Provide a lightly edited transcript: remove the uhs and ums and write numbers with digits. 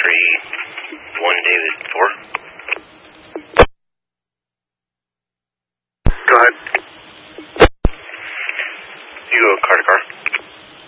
1 David 4. Go ahead. You go car to car.